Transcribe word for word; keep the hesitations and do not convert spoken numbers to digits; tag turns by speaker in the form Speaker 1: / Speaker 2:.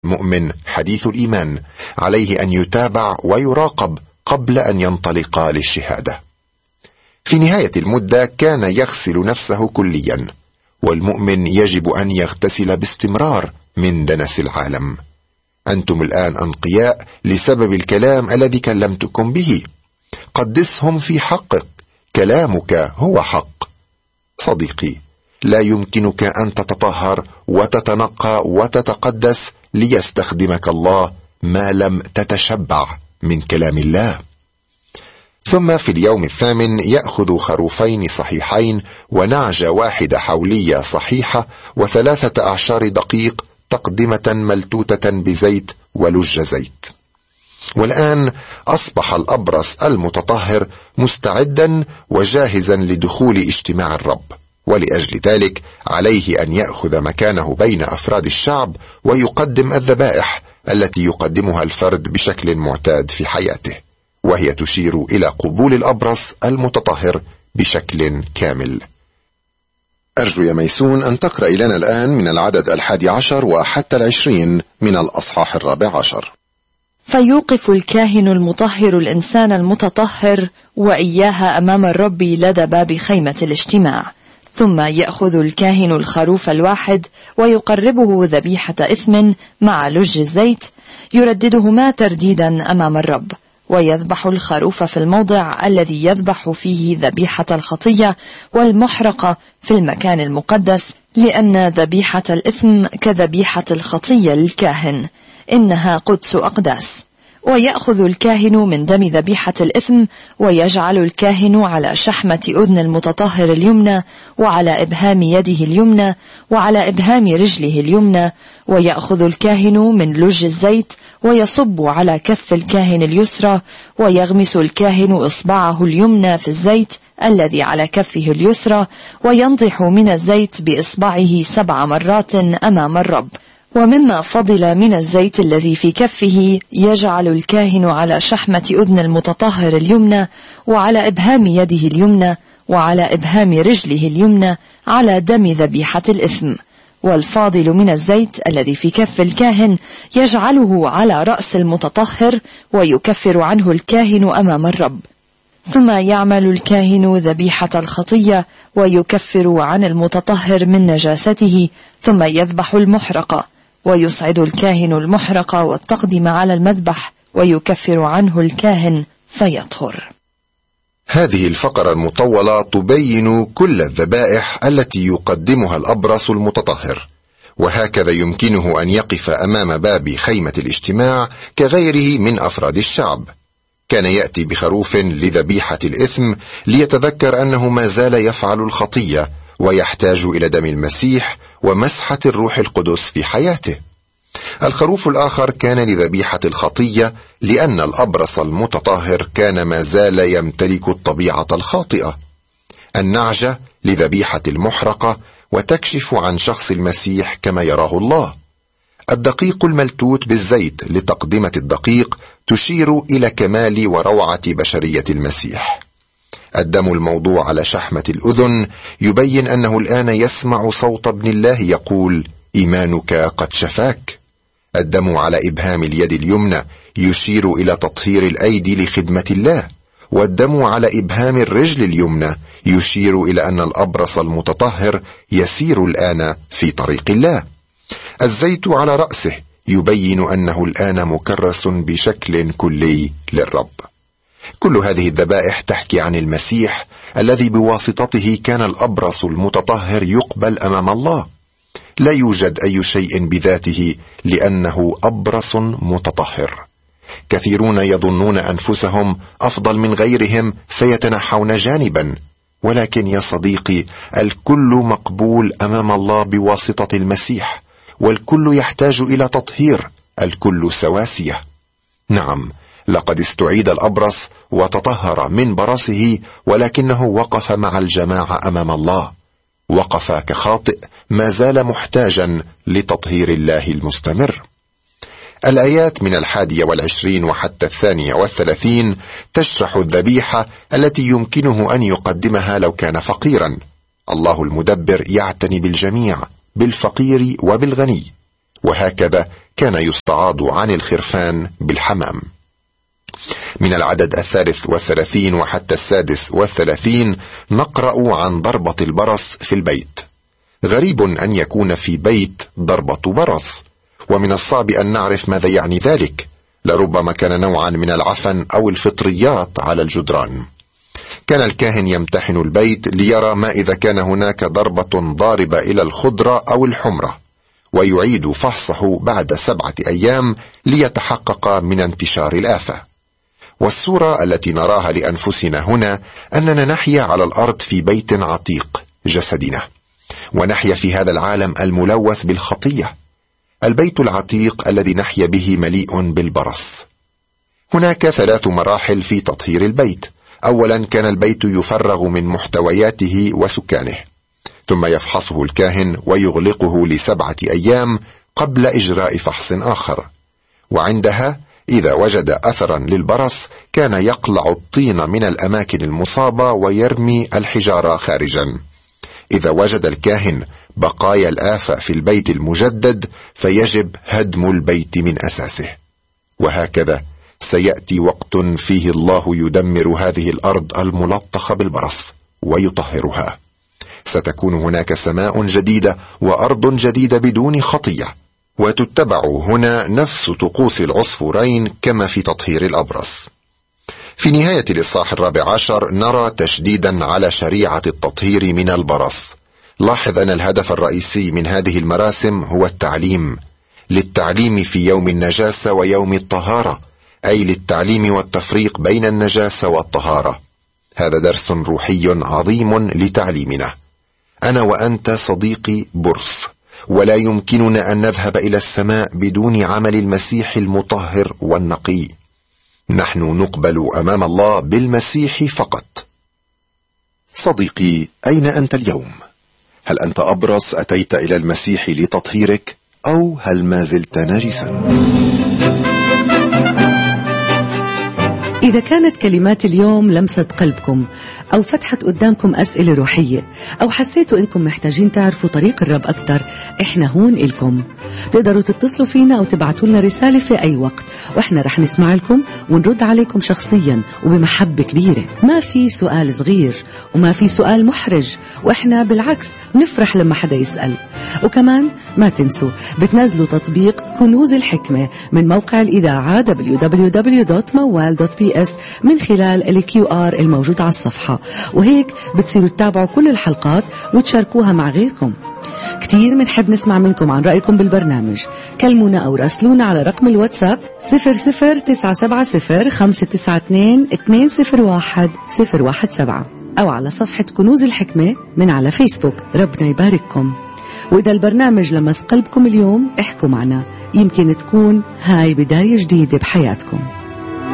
Speaker 1: مؤمن حديث الإيمان عليه أن يتابع ويراقب قبل أن ينطلق للشهادة. في نهاية المدة كان يغسل نفسه كليا، والمؤمن يجب أن يغتسل باستمرار من دنس العالم. أنتم الآن أنقياء لسبب الكلام الذي كلمتكم به، قدسهم في حقك، كلامك هو حق. صديقي، لا يمكنك أن تتطهر وتتنقى وتتقدس ليستخدمك الله ما لم تتشبع من كلام الله. ثم في اليوم الثامن يأخذ خروفين صحيحين ونعجة واحدة حولية صحيحة وثلاثة أعشار دقيق تقدمة ملتوتة بزيت ولج زيت. والآن أصبح الأبرص المتطهر مستعدا وجاهزا لدخول اجتماع الرب، ولأجل ذلك عليه أن يأخذ مكانه بين أفراد الشعب ويقدم الذبائح التي يقدمها الفرد بشكل معتاد في حياته، وهي تشير إلى قبول الأبرص المتطهر بشكل كامل. أرجو يا ميسون أن تقرأ لنا الآن من العدد الحادي عشر وحتى العشرين من الأصحاح الرابع عشر.
Speaker 2: فيوقف الكاهن المطهر الإنسان المتطهر وإياها أمام الرب لدى باب خيمة الاجتماع، ثم يأخذ الكاهن الخروف الواحد ويقربه ذبيحة إثم مع لج الزيت، يرددهما ترديدا أمام الرب، ويذبح الخروف في الموضع الذي يذبح فيه ذبيحة الخطية والمحرقة في المكان المقدس، لأن ذبيحة الإثم كذبيحة الخطية للكاهن، إنها قدس أقداس. ويأخذ الكاهن من دم ذبيحة الإثم ويجعل الكاهن على شحمة أذن المتطهر اليمنى وعلى إبهام يده اليمنى وعلى إبهام رجله اليمنى، ويأخذ الكاهن من لج الزيت ويصب على كف الكاهن اليسرى، ويغمس الكاهن إصبعه اليمنى في الزيت الذي على كفه اليسرى، وينضح من الزيت بإصبعه سبع مرات أمام الرب. ومما فضل من الزيت الذي في كفه يجعل الكاهن على شحمة أذن المتطهر اليمنى وعلى إبهام يده اليمنى وعلى إبهام رجله اليمنى على دم ذبيحة الإثم. والفاضل من الزيت الذي في كف الكاهن يجعله على رأس المتطهر ويكفر عنه الكاهن أمام الرب. ثم يعمل الكاهن ذبيحة الخطية ويكفر عن المتطهر من نجاسته، ثم يذبح المحرقة، ويصعد الكاهن المحرقة والتقدم على المذبح ويكفر عنه الكاهن فيطهر.
Speaker 1: هذه الفقرة المطولة تبين كل الذبائح التي يقدمها الأبرص المتطهر، وهكذا يمكنه أن يقف أمام باب خيمة الاجتماع كغيره من أفراد الشعب. كان يأتي بخروف لذبيحة الإثم ليتذكر أنه ما زال يفعل الخطية ويحتاج إلى دم المسيح ومسحة الروح القدس في حياته. الخروف الآخر كان لذبيحة الخطية لأن الأبرص المتطهر كان ما زال يمتلك الطبيعة الخاطئة. النعجة لذبيحة المحرقة وتكشف عن شخص المسيح كما يراه الله. الدقيق الملتوت بالزيت لتقدمة الدقيق تشير إلى كمال وروعة بشرية المسيح. الدم الموضوع على شحمة الأذن يبين أنه الآن يسمع صوت ابن الله يقول: إيمانك قد شفاك. الدم على إبهام اليد اليمنى يشير إلى تطهير الأيدي لخدمة الله، والدم على إبهام الرجل اليمنى يشير إلى أن الأبرص المتطهر يسير الآن في طريق الله. الزيت على رأسه يبين أنه الآن مكرس بشكل كلي للرب. كل هذه الذبائح تحكي عن المسيح الذي بواسطته كان الأبرص المتطهر يقبل أمام الله. لا يوجد أي شيء بذاته لأنه أبرص متطهر. كثيرون يظنون أنفسهم أفضل من غيرهم فيتنحون جانبا، ولكن يا صديقي، الكل مقبول أمام الله بواسطة المسيح، والكل يحتاج إلى تطهير، الكل سواسية. نعم، لقد استعيد الأبرص وتطهر من برصه، ولكنه وقف مع الجماعة أمام الله، وقف كخاطئ ما زال محتاجا لتطهير الله المستمر. الآيات من الحادية والعشرين وحتى الثانية والثلاثين تشرح الذبيحة التي يمكنه أن يقدمها لو كان فقيرا. الله المدبر يعتني بالجميع، بالفقير وبالغني، وهكذا كان يستعاض عن الخرفان بالحمام. من العدد الثالث والثلاثين وحتى السادس والثلاثين نقرأ عن ضربة البرص في البيت. غريب أن يكون في بيت ضربة برص، ومن الصعب أن نعرف ماذا يعني ذلك، لربما كان نوعا من العفن أو الفطريات على الجدران. كان الكاهن يمتحن البيت ليرى ما إذا كان هناك ضربة ضاربة إلى الخضرة أو الحمرة، ويعيد فحصه بعد سبعة أيام ليتحقق من انتشار الآفة. والصورة التي نراها لأنفسنا هنا أننا نحيا على الأرض في بيت عتيق جسدنا، ونحيا في هذا العالم الملوث بالخطية. البيت العتيق الذي نحيا به مليء بالبرص. هناك ثلاث مراحل في تطهير البيت. أولا كان البيت يفرغ من محتوياته وسكانه، ثم يفحصه الكاهن ويغلقه لسبعة أيام قبل إجراء فحص آخر، وعندها إذا وجد أثرا للبرص كان يقلع الطين من الأماكن المصابة ويرمي الحجارة خارجا. إذا وجد الكاهن بقايا الآفة في البيت المجدد فيجب هدم البيت من أساسه. وهكذا سيأتي وقت فيه الله يدمر هذه الأرض الملطخة بالبرص ويطهرها. ستكون هناك سماء جديدة وأرض جديدة بدون خطية، وتتبع هنا نفس طقوس العصفورين كما في تطهير الأبرص. في نهاية الإصحاح الرابع عشر نرى تشديدا على شريعة التطهير من البرص. لاحظ أن الهدف الرئيسي من هذه المراسم هو التعليم، للتعليم في يوم النجاسة ويوم الطهارة، أي للتعليم والتفريق بين النجاسة والطهارة. هذا درس روحي عظيم لتعليمنا. أنا وأنت صديقي برص، ولا يمكننا أن نذهب إلى السماء بدون عمل المسيح المطهر والنقي. نحن نقبل أمام الله بالمسيح فقط. صديقي، أين أنت اليوم؟ هل أنت أبرص أتيت إلى المسيح لتطهيرك، أو هل ما زلت نجسا؟
Speaker 3: إذا كانت كلمات اليوم لمست قلبكم، أو فتحت قدامكم أسئلة روحية، أو حسيتوا إنكم محتاجين تعرفوا طريق الرب أكتر، إحنا هون إلكم. تقدروا تتصلوا فينا أو تبعتوا لنا رسالة في أي وقت، وإحنا رح نسمع لكم ونرد عليكم شخصيا وبمحبة كبيرة. ما في سؤال صغير وما في سؤال محرج، وإحنا بالعكس نفرح لما حدا يسأل. وكمان ما تنسوا بتنزلوا تطبيق كنوز الحكمة من موقع الإذاعة دبليو دبليو دبليو دوت موال دوت بي إس من خلال الكيو آر الموجود على الصفحة، وهيك بتصيروا تتابعوا كل الحلقات وتشاركوها مع غيركم. كتير منحب نسمع منكم عن رأيكم بالبرنامج. كلمونا أو راسلونا على رقم الواتساب صفر صفر تسعة سبعة صفر خمسة تسعة اثنين اثنين صفر واحد صفر واحد سبعة، أو على صفحة كنوز الحكمة من على فيسبوك. ربنا يبارككم. وإذا البرنامج لمس قلبكم اليوم احكوا معنا، يمكن تكون هاي بداية جديدة بحياتكم.